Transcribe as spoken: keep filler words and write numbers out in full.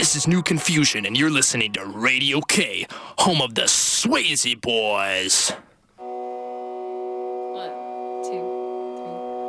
This is New Confusion, and you're listening to Radio K, home of the Swayze Boys.